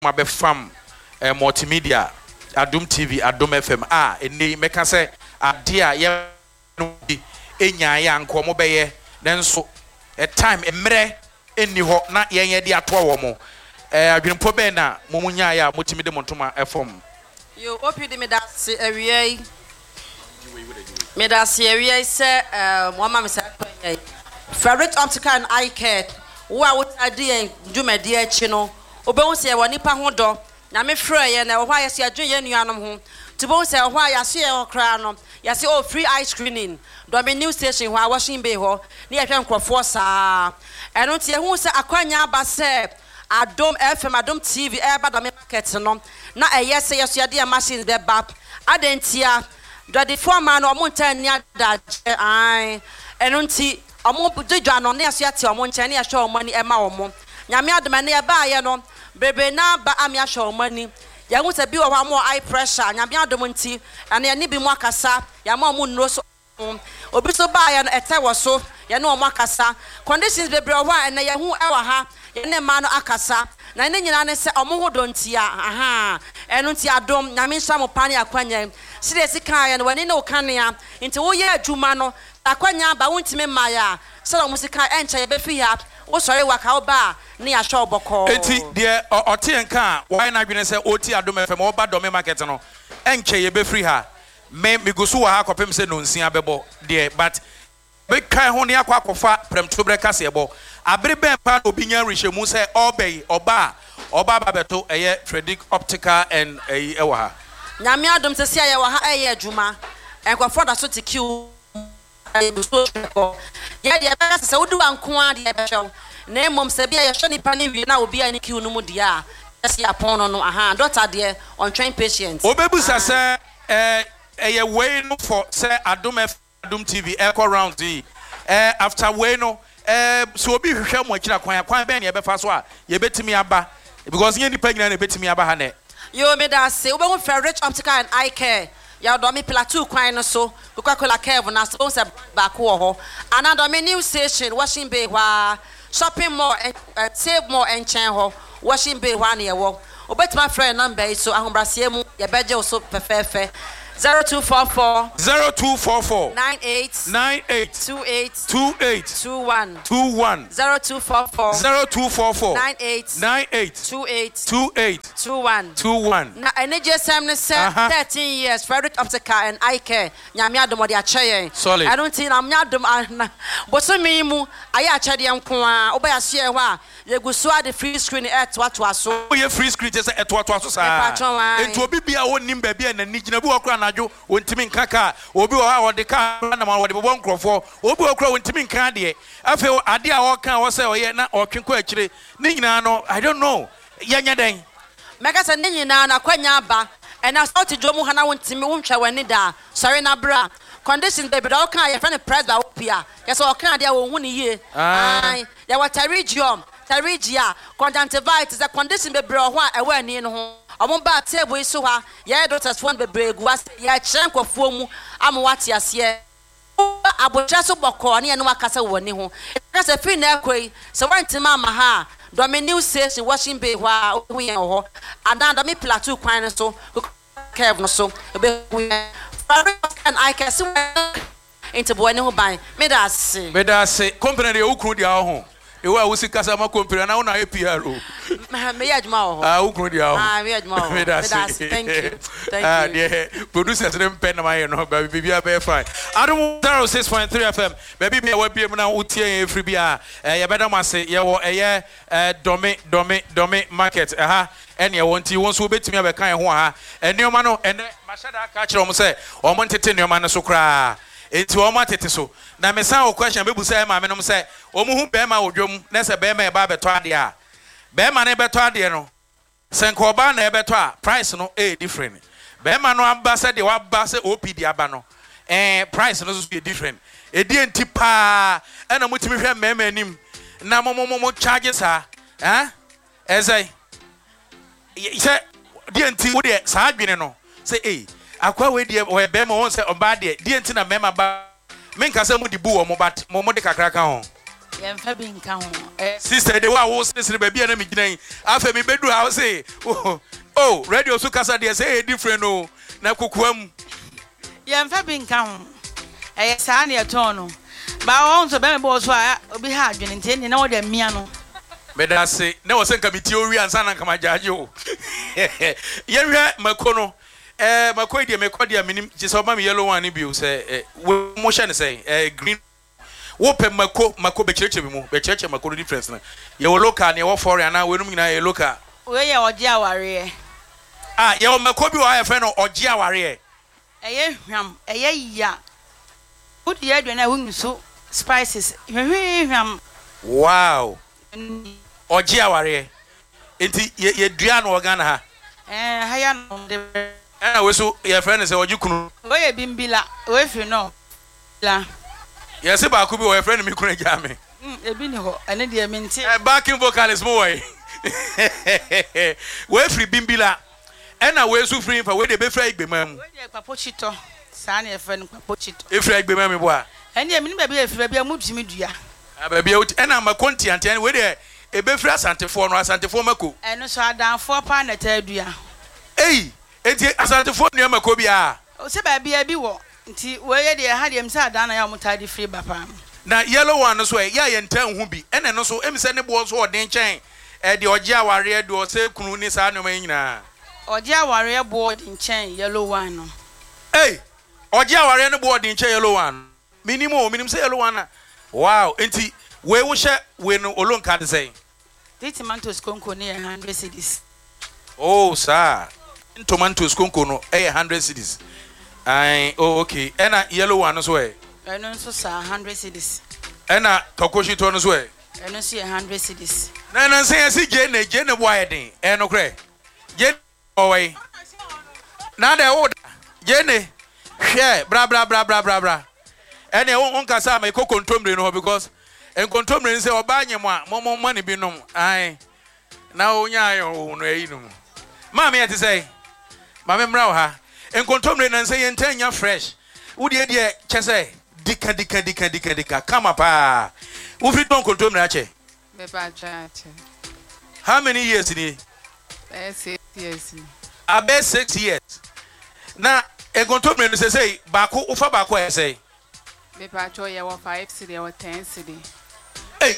mabe fam multimedia Adum TV Adum FM eni meka se ade a ye no bi enya ya nko mo beye nenso a time emre eni ho na ye de ato wo mo adwenpo be na mo munya ya motimi de montoma efom yo opidi me da se awie me da se awie se mo ma me se kwanya favorite optical and eye care wo a wo ade dwumade a chi no obehu se wo nipa ho do na me frɛ ye na wo hwa ye se adwen ye nuanom ho tibo se wo hwa ya se ye okra no ya se oh free eye screening do me new station hwa washing bay ho na ye hwɛ nkrofo saa eno tie hu se akwanya aba se Adum FM Adum TV eba do me market no na eye se ye so ade machines be bap adentia do the foreman o monta ni ada ai eno nti omo djwa no na so ate omo nche na ye hwɛ omo ni ema omo nyame adoma na ye ba ye no bebe na ba amia hwɛ omo ni ya hu se bi wo ha mo eye pressure nyame adom nti na ye ni bi mo akasa ya ma omo nro so obi so ba ye no ete wo so ye no omo akasa conditions bebre wo ha na ye hu e wa ha ye ne ma no akasa na ne nyina ne se omo ho do ntia eno nti adom nyame hwa mo pane akwanya sire sika ye no wani ne okanea nti wo ye adwuma no akwanya ba wontime maya se omo sika enche ye be fi ya wo sori waka oba ne ya hwa oboko enti de ote enka wo na adwene se oti Adum FM oba do me market no enche ye be free ha me gusu wa ha kopem se no nsia bebo de but be kai ho ne akwa akofa premtobre kase ebo abere ben pa obi nya rehemu se obey oba ba beto eye Frederick Optical and ewa ha nyame adom se sia ye wa ha eye adwuma enkofo da so tikiu ye de be se wudu anko a de be hwe na emom se bia ye hwe nipa ne wi na obi a ne kiu no mu dia se apon no doctor de on train patients obebusa se eye way no for se Adum TV echo round the after way no so obi hwehwe mo akira kwan ben ye be fa so a ye betimi aba because ye nipa nyina na betimi aba ha ne yo me da se obehu Favorite Optical and Eye Care ya do me plateau kwan no so Coca-Cola Curve na sponsor back wo ho ana do me new station washing bay wa shopping mall save more and chain ho washing bay wa na ye wo obetima friend number so ahombrasie mu ye beje so fefefe 0244 98 21 0244 98 21 na energy sam ne se 13 years Favorite Optical and Eye Care nyame adom de akyeye I don't think am nyadom bosomi mu aye akyede nko a oba ya hye ho a ye gusu ade free screen to aso ye free screen je se to aso sa enti obi bia wonim ba bia na nigina bi okra najo wontimi nkaka obi wo ha wode ka na ma wode bobon krofo obi okra wontimi nka de afi ade a wo kan wo se oye na otwenko akire ni nyina no I don't know yanya den mega se ni nyina na kwanya aba ena so ti dwomu ha na wontimi wontwa wani da sorry na bra conditions baby da kan ye friend press ba opia ye so kan de wo hu ni ye ai ya watarigium tarigia conjunctivitis the condition bebre ho a ewa ani no ho omo ba table iso ha ye doctors phone bebre gu was ye chenkofo mu amwate ase abotra so boko ne no akasa woni ho kasa free na akoi so wantima ma ha do me new station washing bay wa hu ye ho and me plateau kwan so curve no so be and I can see into boy no ban me da se company de ukru dia ho ewa wusi kasa ma company na una APRO me yadma ho ukru dia ho me yadma ho me da se thank you yeah producers dem pen na my no ba bibia be fine Adum 06.3 FM baby bia wa biem na utie free bia ye beda mase ye wo eye dome market ene ye wonti won so betimi abekan ho ha enioma no ene mashada aka kire om se om ntete enioma no so kra enti om atete so na me san o question bebusa ma me no se om hu be ma odwom na se be ma e ba beto ade a be ma na beto ade no se nko ba na e beto a price no different be ma no aba se de wa ba se OPD aba no price no so different e die enti pa ena mutimi hwe mema anim na mo charges ha ezai say die enti wo de sa adwene no say akwa we de we be ma won say oba de die enti na mema ba menka say mu di bu wo mo but mo de kakra ka ho Yɛn fa bi nka ho. Sister, the wa wo sisi baby na me gina. Afa me bedu ha say, oh, radio so kasa dey say different no. Na kokoam. Yɛn fa bi nka ho. Saa na yɛtɔn no. Ba wɔn so bɛn bɔ so a obi ha adwene nti ne na wo de mmia no. Meda say, na wo senka meti owi ansa na kama jaaje o. Yɛhwɛ mako no. Mako dey mako dey minim je so ma me yellow one bi o say wo mo hye ne say green wo pe mako be cheche bi mu be cheche mako no difference na ye wo local na ye wo foreign na we no nyina ye local we ye oje aware ye wo mako bi wo aye fe no oje aware eye hwam eye ya udi ye do na wo so spices hwam wow oje aware enti ye dua no organ ha ha ya no de we so ye friend say oje kunu we ye bimbila we fi no la yes ba ku bi wo friend mi kunu ja me ebi ni ho ene de me nti backing vocalist mo way we free bimbila ena we so free fa we de be free igbemam we de papochito sa na e friend papochito e free igbemam bo a ene me ni ba bi e free ba bi amudumi dua ba bi ena ma content ene we de e be free asantefo no asantefo mako eno so adanfo pa na ta dua enti asantefo no mako bi a o se ba bi wo nti we ye de ha de msa adan na ya mutade free ba pa na yellow one so ya ye ntan hu bi ene no so emse ne bo so odin chen de oje aware de o se kunu ni sa no nyina oje aware bo odin chen yellow one no oje aware ne bo odin chen yellow one minim say yellow one wow enti we wo hye we no olonka de say tomatoes konko ne 100 cedis oh sir tomatoes konko no 100 cedis okay ena yellow one so eno so sa 100 cedis ena kakoshi to no so eno so 100 cedis na say si jene bo ayedin eno kre jene owai na de wo jene hwe bra ene won kasa ma kokontomre no because enkontomre say oba anyem a mo mani binom na onya ayo no eyinum ma me yete say ma me mra wo ha enkontomre na say yentanya fresh wo de chese dika kama pa wo free ton kontomre ache be ba chat how many years ni 6 years about 6 years na enkontomre no say bako ufa bako say be ba cho ye 5 cedi or 10 cedi